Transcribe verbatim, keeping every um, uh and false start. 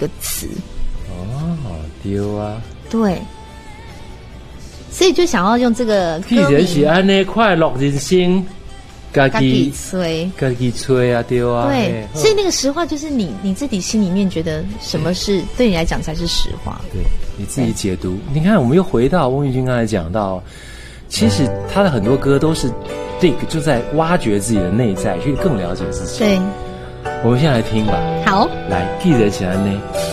个词。 哦，对啊， 对，所以就想要用这个歌既然是安尼快乐人生，自自己己吹， 自己吹啊，对啊。 对，所以那个实话就是你你自己心里面觉得什么是对你来讲才是实话， 对，你自己解读。你看，我们又回到翁玉君刚才讲到，其实他的很多歌都是 dig 就在挖掘自己的内在，去更了解自己。 对， 我们先来听吧。 好， 来，既然是安尼。